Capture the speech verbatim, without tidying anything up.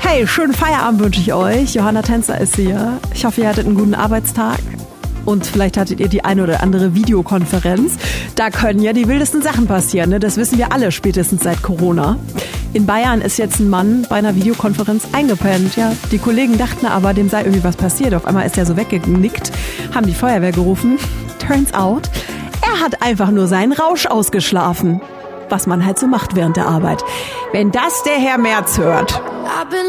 Hey, schönen Feierabend wünsche ich euch. Johanna Tänzer ist hier. Ich hoffe, ihr hattet einen guten Arbeitstag. Und vielleicht hattet ihr die eine oder andere Videokonferenz. Da können ja die wildesten Sachen passieren, ne? Das wissen wir alle spätestens seit Corona. In Bayern ist jetzt ein Mann bei einer Videokonferenz eingepennt. Ja, die Kollegen dachten aber, dem sei irgendwie was passiert. Auf einmal ist er so weggenickt, haben die Feuerwehr gerufen. Turns out, er hat einfach nur seinen Rausch ausgeschlafen. Was man halt so macht während der Arbeit. Wenn das der Herr Merz hört.